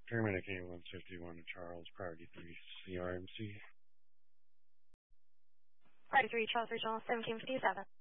Terminate K151 to Charles, priority 3, CRMC. Priority 3, Charles Regional, 1757.